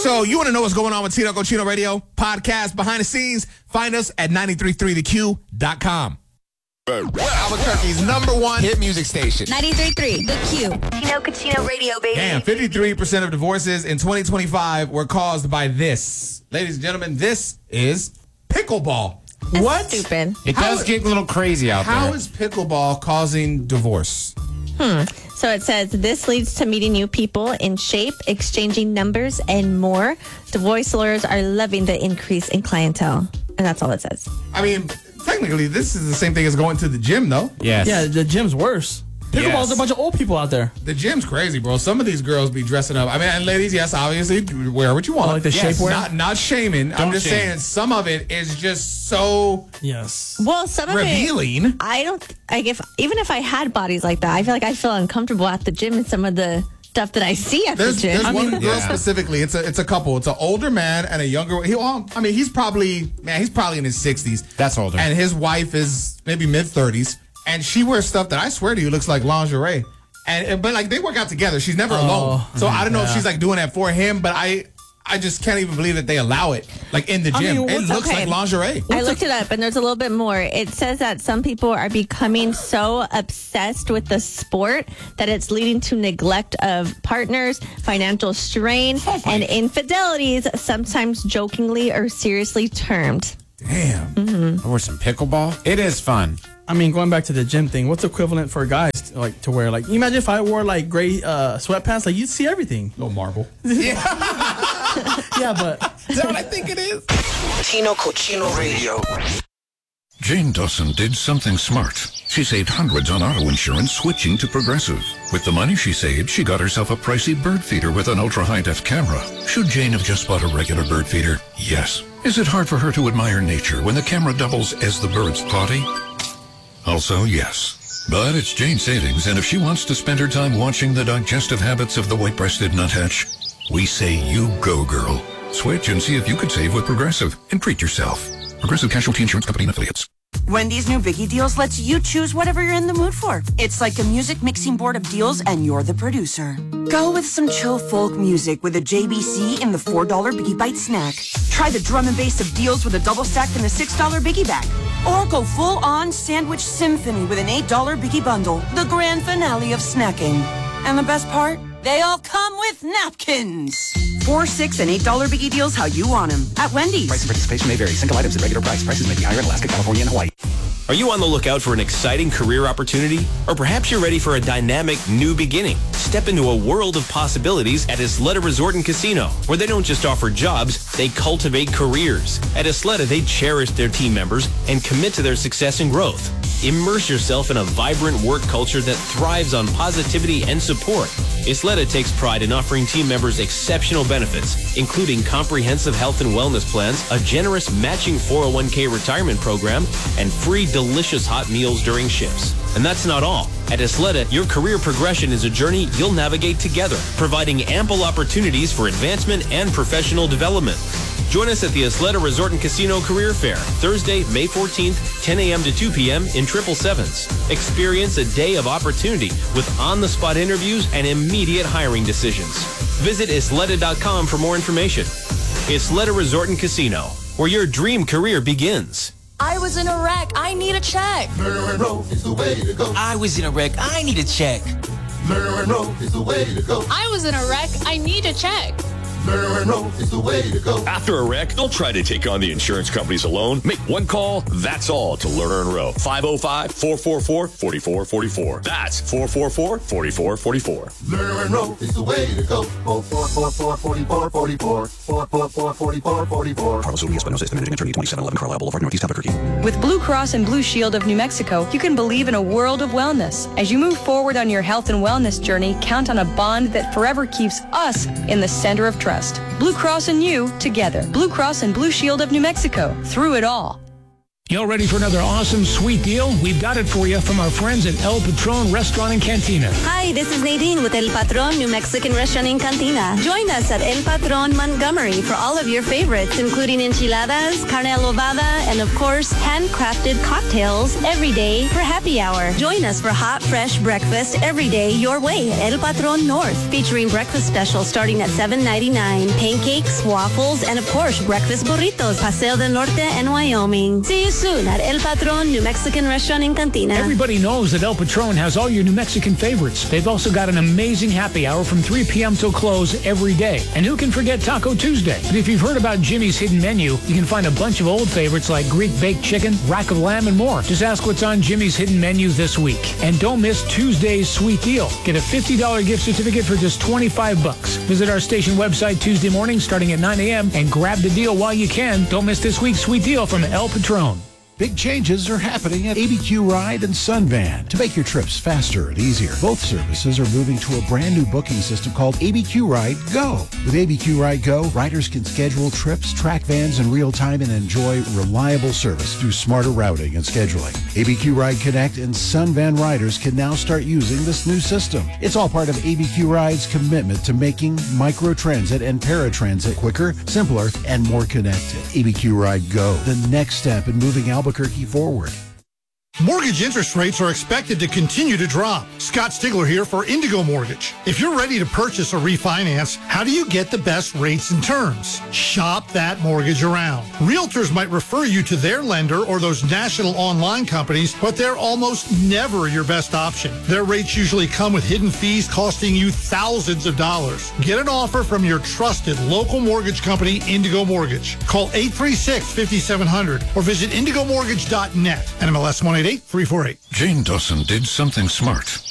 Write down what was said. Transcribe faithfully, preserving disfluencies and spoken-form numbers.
So you want to know what's going on with Tino Cochino Radio podcast behind the scenes? Find us at nine three three the Q dot com. Albuquerque's number one hit music station. ninety-three point three The Q. Tino Cochino Radio, baby. Damn, fifty-three percent of divorces in twenty twenty-five were caused by this. Ladies and gentlemen, this is pickleball. That's what? Stupid. It does How- get a little crazy out How there. is pickleball causing divorce? Hmm. So it says this leads to meeting new people in shape, exchanging numbers, and more. Divorce lawyers are loving the increase in clientele. And that's all it says. I mean, technically, this is the same thing as going to the gym, though. Yes. Yeah, the gym's worse. Pickleball's Yes. a bunch of old people out there. The gym's crazy, bro. Some of these girls be dressing up. I mean, and ladies, yes, obviously, wear what you want. Oh, like the yes, shapewear? Not, not shaming. I'm Don't just shame. saying some of it is just so Yes. Well, some of revealing. it, I don't, like, if, even if I had bodies like that, I feel like I feel uncomfortable at the gym in some of the stuff that I see at There's, the gym. there's one mean, girl yeah. specifically. It's a it's a couple. It's an older man and a younger. He, well, I mean, he's probably man. He's probably in his sixties. That's older. And his wife is maybe mid thirties, and she wears stuff that I swear to you looks like lingerie. And and- but like they work out together. She's never alone. So I don't know if yeah. she's like doing that for him, but I I just can't even believe that they allow it like in the I gym. mean, it what's- looks okay. like lingerie. I looked it up, and there's a little bit more. It says that some people are becoming so obsessed with the sport that it's leading to neglect of partners, financial strain, and infidelities, sometimes jokingly or seriously termed. Damn. Or some pickleball. It is fun. I mean, going back to the gym thing, what's equivalent for guys to, like to wear? Like, you imagine if I wore like gray uh, sweatpants, like you'd see everything. No marble. Yeah, but Is that what I think it is? Tino Cochino Radio. Jane Dawson did something smart. She saved hundreds on auto insurance switching to Progressive. With the money she saved, she got herself a pricey bird feeder with an ultra-high-def camera. Should Jane have just bought a regular bird feeder? Yes. Is it hard for her to admire nature when the camera doubles as the bird's potty? Also, yes. But it's Jane's savings, and if she wants to spend her time watching the digestive habits of the white-breasted nuthatch, we say you go, girl. Switch and see if you could save with Progressive and treat yourself. Progressive Casualty Insurance Company and Affiliates. Wendy's new Biggie Deals lets you choose whatever you're in the mood for. It's like a music mixing board of deals, and you're the producer. Go with some chill folk music with a J B C in the four dollar Biggie Bite snack. Try the drum and bass of deals with a double stack in the six dollar Biggie Bag. Or go full-on sandwich symphony with an eight dollar Biggie Bundle, the grand finale of snacking. And the best part? They all come with napkins. Four, six, and eight dollar Biggie Deals how you want them at Wendy's. Price and participation may vary. Single items at regular price. Prices may be higher in Alaska, California, and Hawaii. Are you on the lookout for an exciting career opportunity? Or perhaps you're ready for a dynamic new beginning? Step into a world of possibilities at Isleta Resort and Casino, where they don't just offer jobs, they cultivate careers. At Isleta, they cherish their team members and commit to their success and growth. Immerse yourself in a vibrant work culture that thrives on positivity and support. Isleta takes pride in offering team members exceptional benefits, including comprehensive health and wellness plans, a generous matching four oh one k retirement program, and free delicious hot meals during shifts. And that's not all. At Isleta, your career progression is a journey you'll navigate together, providing ample opportunities for advancement and professional development. Join us at the Isleta Resort and Casino Career Fair, Thursday, May fourteenth, ten a.m. to two p.m. in Triple Sevens. Experience a day of opportunity with on-the-spot interviews and immediate hiring decisions. Visit Isleta dot com for more information. Isleta Resort and Casino, where your dream career begins. I was in a wreck. I need a check. Murder and roll is the way to go. I was in a wreck. I need a check. Murder and roll is the way to go. I was in a wreck. I need a check. Murder and roll is the way to go. After a wreck, don't try to take on the insurance companies alone. Make one call, that's all, to Lerner and Rowe. five oh five, four four four, four four four four. That's four four four, four four four four. Murder and roll is the way to go. four four four, four four four, four four. four four four, four four four four. Carlos Urias Espinosa, managing attorney, twenty-seven eleven Carlisle Boulevard, Northeast Albuquerque. With Blue Cross and Blue Shield of New Mexico, you can believe in a world of wellness. As you move forward on your health and wellness journey, count on a bond that forever keeps us in the center of trust. Blue Cross and you, together. Blue Cross and Blue Shield of New Mexico, through it all. Y'all ready for another awesome sweet deal? We've got it for you from our friends at El Patron Restaurant and Cantina. Hi, this is Nadine with El Patron New Mexican Restaurant and Cantina. Join us at El Patron Montgomery for all of your favorites, including enchiladas, carne adobada, and of course, handcrafted cocktails every day for happy hour. Join us for hot, fresh breakfast every day your way at El Patron North, featuring breakfast specials starting at seven ninety-nine, pancakes, waffles, and of course, breakfast burritos, Paseo del Norte and Wyoming. See you soon at El Patron New Mexican Restaurant and Cantina. Everybody knows that El Patron has all your New Mexican favorites. They've also got an amazing happy hour from three p.m. till close every day. And who can forget Taco Tuesday? But if you've heard about Jimmy's hidden menu, you can find a bunch of old favorites like Greek baked chicken, rack of lamb, and more. Just ask what's on Jimmy's hidden menu this week. And don't miss Tuesday's sweet deal. Get a fifty dollars gift certificate for just twenty-five bucks. Visit our station website Tuesday morning starting at nine a.m. and grab the deal while you can. Don't miss this week's sweet deal from El Patron. Big changes are happening at A B Q Ride and Sunvan to make your trips faster and easier. Both services are moving to a brand new booking system called A B Q Ride Go. With A B Q Ride Go, riders can schedule trips, track vans in real time, and enjoy reliable service through smarter routing and scheduling. A B Q Ride Connect and Sunvan riders can now start using this new system. It's all part of A B Q Ride's commitment to making microtransit and paratransit quicker, simpler, and more connected. A B Q Ride Go, the next step in moving Albuquerque forward. Mortgage interest rates are expected to continue to drop. Scott Stigler here for Indigo Mortgage. If you're ready to purchase or refinance, how do you get the best rates and terms? Shop that mortgage around. Realtors might refer you to their lender or those national online companies, but they're almost never your best option. Their rates usually come with hidden fees costing you thousands of dollars. Get an offer from your trusted local mortgage company, Indigo Mortgage. Call eight three six, five seven zero zero or visit indigo mortgage dot net. N M L S one eight eight three four eight. Jane Dawson did something smart.